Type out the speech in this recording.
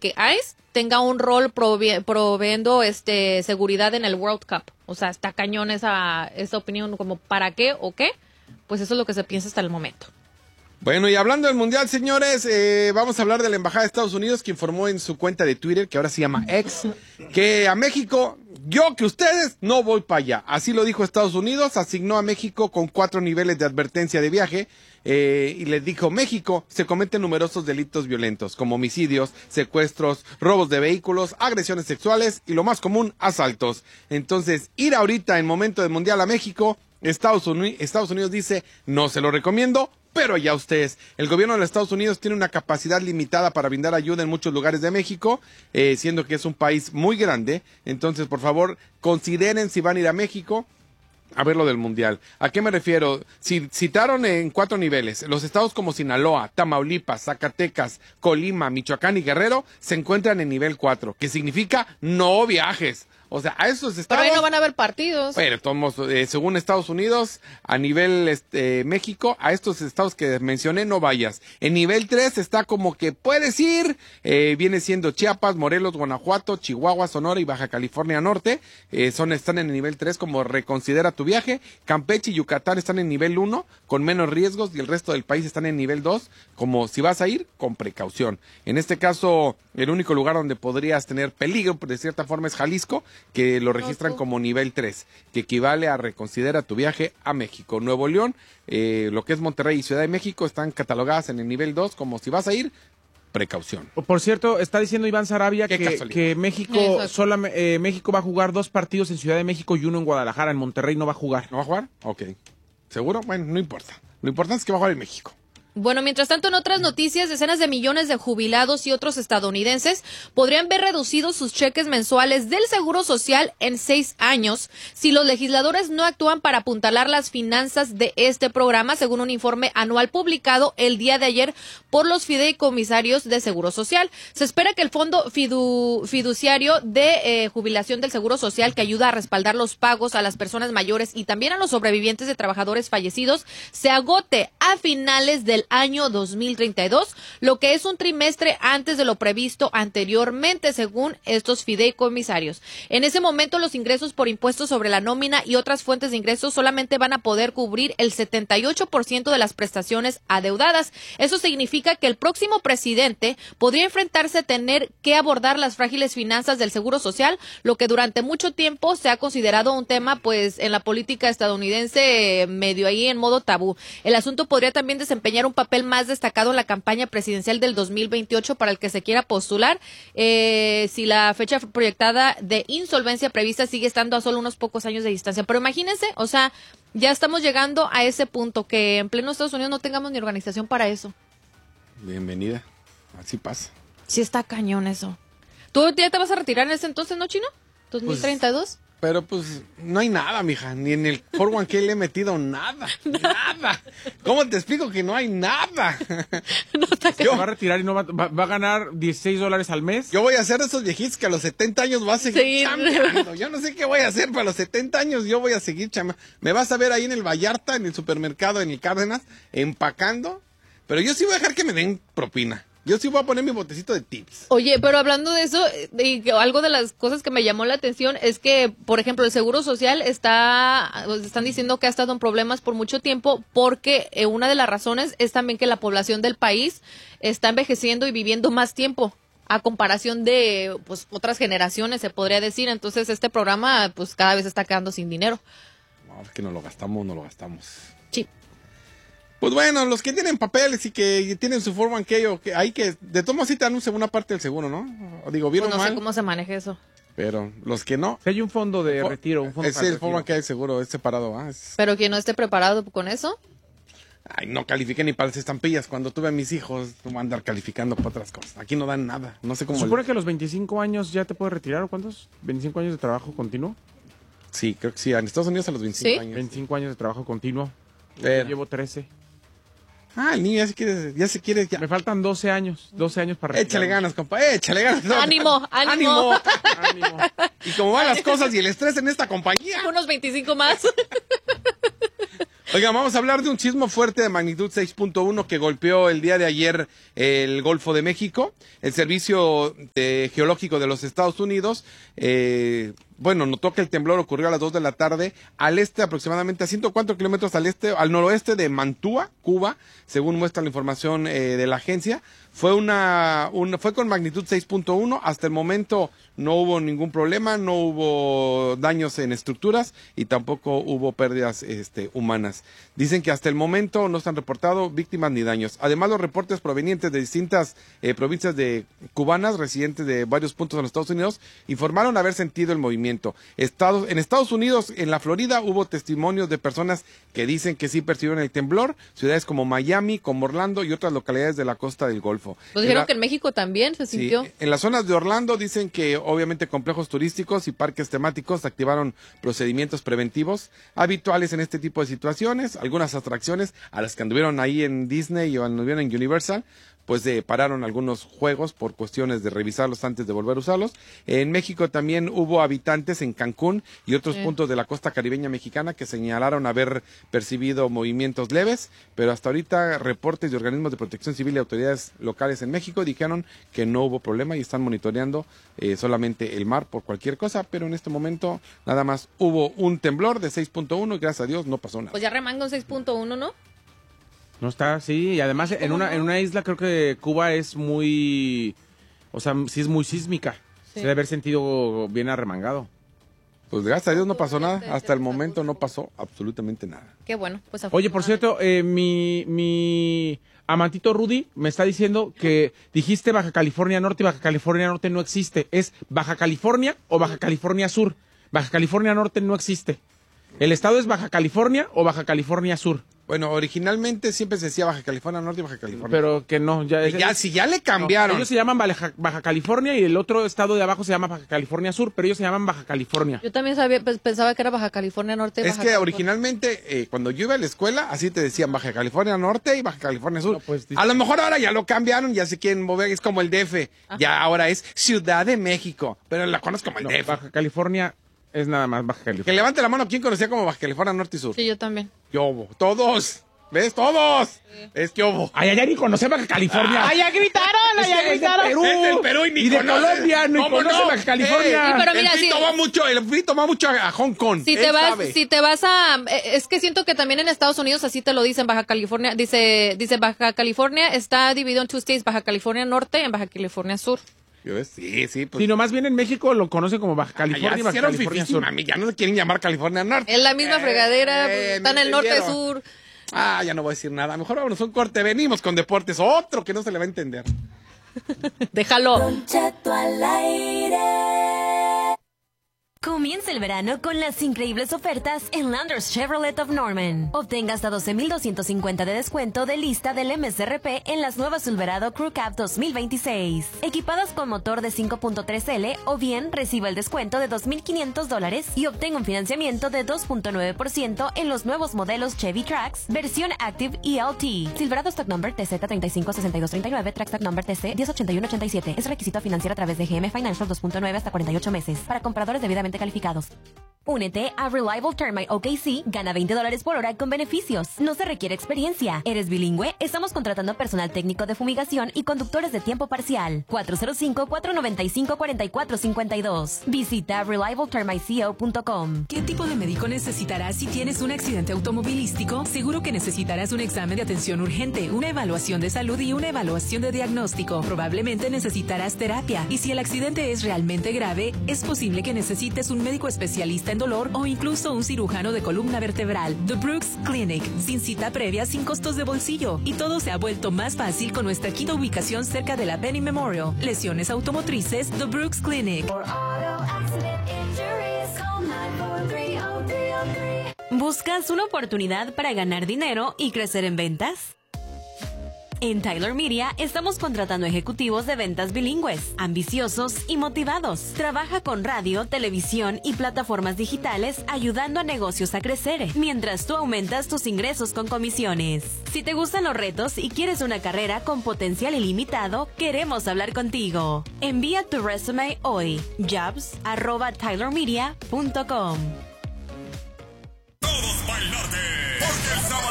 que ICE tenga un rol proveendo seguridad en el World Cup. O sea, está cañón esa opinión, como ¿para qué o qué? Pues eso es lo que se piensa hasta el momento. Bueno, y hablando del Mundial, señores, vamos a hablar de la Embajada de Estados Unidos, que informó en su cuenta de Twitter, que ahora se llama X, que a México, yo que ustedes, no voy para allá. Así lo dijo Estados Unidos, asignó a México con 4 niveles de advertencia de viaje, y les dijo, México, se cometen numerosos delitos violentos, como homicidios, secuestros, robos de vehículos, agresiones sexuales y lo más común, asaltos. Entonces, ir ahorita en momento del Mundial a México, Estados Unidos dice, no se lo recomiendo, pero ya ustedes. El gobierno de los Estados Unidos tiene una capacidad limitada para brindar ayuda en muchos lugares de México, siendo que es un país muy grande. Entonces, por favor, consideren si van a ir a México a ver lo del Mundial. ¿A qué me refiero? Citaron en 4 niveles. Los estados como Sinaloa, Tamaulipas, Zacatecas, Colima, Michoacán y Guerrero se encuentran en nivel 4, que significa no viajes. O sea, a esos estados... Pero ahí no van a haber partidos. Bueno, según Estados Unidos, a nivel México, a estos estados que mencioné no vayas. En nivel 3 está como que puedes ir, viene siendo Chiapas, Morelos, Guanajuato, Chihuahua, Sonora y Baja California Norte. Están en el nivel 3 como reconsidera tu viaje. Campeche y Yucatán están en nivel 1 con menos riesgos y el resto del país están en nivel 2 como si vas a ir con precaución. En este caso, el único lugar donde podrías tener peligro, de cierta forma, es Jalisco, que lo registran como nivel 3, que equivale a reconsidera tu viaje a México. Nuevo León, lo que es Monterrey y Ciudad de México están catalogadas en el nivel 2 como si vas a ir, precaución. Por cierto, está diciendo Iván Sarabia que México México va a jugar 2 partidos en Ciudad de México y 1 en Guadalajara. En Monterrey no va a jugar. ¿No va a jugar? Ok. ¿Seguro? Bueno, no importa. Lo importante es que va a jugar en México. Bueno, mientras tanto, en otras noticias, decenas de millones de jubilados y otros estadounidenses podrían ver reducidos sus cheques mensuales del Seguro Social en 6 años si los legisladores no actúan para apuntalar las finanzas de este programa, según un informe anual publicado el día de ayer por los fideicomisarios de Seguro Social. Se espera que el fondo fiduciario de jubilación del Seguro Social, que ayuda a respaldar los pagos a las personas mayores y también a los sobrevivientes de trabajadores fallecidos, se agote a finales del año 2032, lo que es un trimestre antes de lo previsto anteriormente, según estos fideicomisarios. En ese momento, los ingresos por impuestos sobre la nómina y otras fuentes de ingresos solamente van a poder cubrir el 78% de las prestaciones adeudadas. Eso significa que el próximo presidente podría enfrentarse a tener que abordar las frágiles finanzas del Seguro Social, lo que durante mucho tiempo se ha considerado un tema, pues, en la política estadounidense medio ahí en modo tabú. El asunto podría también desempeñar un papel más destacado en la campaña presidencial del 2028 para el que se quiera postular, si la fecha proyectada de insolvencia prevista sigue estando a solo unos pocos años de distancia. Pero imagínense, o sea, ya estamos llegando a ese punto que en pleno Estados Unidos no tengamos ni organización para eso. Bienvenida, así pasa. Sí está cañón eso. ¿Tú ya te vas a retirar en ese entonces, no, Chino? ¿2032? Pero pues no hay nada, mija, ni en el 401k le he metido nada, nada. ¿Cómo te explico que no hay nada? No se va a retirar y no va a ganar $16 al mes. Yo voy a ser de esos viejitos que a los 70 años va a seguir chambeando. Yo no sé qué voy a hacer, pero a los 70 años yo voy a seguir chambeando. Me vas a ver ahí en el Vallarta, en el supermercado, en el Cárdenas, empacando, pero yo sí voy a dejar que me den propina. Yo sí voy a poner mi botecito de tips. Oye, pero hablando de eso, algo de las cosas que me llamó la atención es que, por ejemplo, el Seguro Social están diciendo que ha estado en problemas por mucho tiempo porque una de las razones es también que la población del país está envejeciendo y viviendo más tiempo a comparación de pues otras generaciones, se podría decir. Entonces, este programa pues cada vez está quedando sin dinero. No, es que no lo gastamos. Sí. Pues bueno, los que tienen papeles y que tienen su 401k o que hay que, de todos modos sí te dan una segunda parte del seguro, ¿no? O digo, bien pues o no mal. sé cómo se maneja eso. Pero los que no. Hay un fondo de retiro, un fondo es el 401k seguro, es separado, ¿ah? Pero quien no esté preparado con eso. Ay, no califiqué ni para las estampillas. Cuando tuve a mis hijos, no voy a andar calificando para otras cosas. Aquí no dan nada. No sé cómo. ¿Se supone que a los 25 años ya te puedes retirar o cuántos? ¿25 años de trabajo continuo? Sí, creo que sí. En Estados Unidos a los 25 ¿Sí? años. 25 años de trabajo continuo. Yo llevo 13. Ah, el niño ya se quiere. Me faltan 12 años para retirarme. Échale ganas, compa, échale ganas. ¡Ánimo! Y como van las cosas y el estrés en esta compañía. Unos 25 más. Oiga, vamos a hablar de un sismo fuerte de magnitud 6.1 que golpeó el día de ayer el Golfo de México. El Servicio Geológico de los Estados Unidos, notó que el temblor ocurrió a las 2 de la tarde al este, aproximadamente a 104 kilómetros al noroeste de Mantua, Cuba, según muestra la información de la agencia. Fue con magnitud 6.1. Hasta el momento no hubo ningún problema, no hubo daños en estructuras y tampoco hubo pérdidas humanas. Dicen que hasta el momento no se han reportado víctimas ni daños. Además, los reportes provenientes de distintas provincias cubanas residentes de varios puntos en los Estados Unidos informaron haber sentido el movimiento. En Estados Unidos, en la Florida, hubo testimonios de personas que dicen que sí percibieron el temblor. Ciudades como Miami, como Orlando y otras localidades de la costa del Golfo. Nos dijeron que en México también se sintió. Sí, en las zonas de Orlando dicen que obviamente complejos turísticos y parques temáticos activaron procedimientos preventivos habituales en este tipo de situaciones. Algunas atracciones a las que anduvieron ahí en Disney o anduvieron en Universal, pues pararon algunos juegos por cuestiones de revisarlos antes de volver a usarlos. En México también hubo habitantes en Cancún y otros puntos de la costa caribeña mexicana que señalaron haber percibido movimientos leves, pero hasta ahorita reportes de organismos de protección civil y autoridades locales en México dijeron que no hubo problema y están monitoreando solamente el mar por cualquier cosa, pero en este momento nada más hubo un temblor de 6.1 y gracias a Dios no pasó nada. Pues ya remanga un 6.1, ¿no? No está, sí, y además en una isla creo que Cuba es muy, sí es muy sísmica. Sí. Se debe haber sentido bien arremangado. Pues gracias a Dios no pasó nada, hasta el momento no pasó absolutamente nada. Qué bueno, pues Oye, por cierto, mi amantito Rudy me está diciendo que dijiste Baja California Norte y Baja California Norte no existe. ¿Es Baja California o Baja California Sur? Baja California Norte no existe. ¿El estado es Baja California o Baja California Sur? Bueno, originalmente siempre se decía Baja California Norte y Baja California. Pero que no, si ya le cambiaron. No, ellos se llaman Baja California y el otro estado de abajo se llama Baja California Sur, pero ellos se llaman Baja California. Yo también pensaba que era Baja California Norte y Baja California. Originalmente, cuando yo iba a la escuela, así te decían Baja California Norte y Baja California Sur. No, pues, a lo mejor ahora ya lo cambiaron, ya se quieren mover, es como el DF. Ajá. Ya ahora es Ciudad de México, pero la conozco como el DF. Baja California es nada más Baja California. Que levante la mano, ¿quién conocía como Baja California Norte y Sur? Sí, yo también. Todos. ¿Ves? ¡Todos! Sí. Es que hubo. Ay, ni conoce Baja California. ¡Ay, ya gritaron! Es del Perú y ni de Colombia, ni conoce Baja California. Pero mira, el frito va mucho a Hong Kong. Si te vas a... Es que siento que también en Estados Unidos así te lo dicen, Baja California. Dice Baja California está dividido en two states, Baja California Norte y Baja California Sur. Sí. Pues. Si nomás bien en México lo conocen como Baja California y Baja California Sur. Mami, ya no se quieren llamar California Norte. Es la misma fregadera, está en el norte-sur. Ya no voy a decir nada. Mejor vámonos a un corte. Venimos con deportes. Otro que no se le va a entender. Déjalo. Don Cheto al aire. Comienza el verano con las increíbles ofertas en Landers Chevrolet of Norman. Obtenga hasta $12,250 de descuento de lista del MSRP en las nuevas Silverado Crew Cab 2026. Equipadas con motor de 5.3L o bien reciba el descuento de $2,500 y obtenga un financiamiento de 2.9% en los nuevos modelos Chevy Trax, versión Active ELT. Silverado Stock Number TZ356239, Trax Stock Number TC 108187. Es requisito financiar a través de GM Financial 2.9 hasta 48 meses. Para compradores debidamente calificados. Únete a Reliable Termite OKC, gana $20 por hora con beneficios. No se requiere experiencia. ¿Eres bilingüe? Estamos contratando personal técnico de fumigación y conductores de tiempo parcial. 405-495-4452. Visita ReliableTermiteCO.com. ¿Qué tipo de médico necesitarás si tienes un accidente automovilístico? Seguro que necesitarás un examen de atención urgente, una evaluación de salud y una evaluación de diagnóstico. Probablemente necesitarás terapia. Y si el accidente es realmente grave, es posible que necesites un médico especialista en dolor o incluso un cirujano de columna vertebral. The Brooks Clinic, sin cita previa, sin costos de bolsillo. Y todo se ha vuelto más fácil con nuestra quinta ubicación cerca de la Penny Memorial. Lesiones automotrices, The Brooks Clinic. ¿Buscas una oportunidad para ganar dinero y crecer en ventas? En Tyler Media estamos contratando ejecutivos de ventas bilingües, ambiciosos y motivados. Trabaja con radio, televisión y plataformas digitales ayudando a negocios a crecer, mientras tú aumentas tus ingresos con comisiones. Si te gustan los retos y quieres una carrera con potencial ilimitado, queremos hablar contigo. Envía tu resume hoy. jobs@tylermedia.com. Todos para el norte, El sábado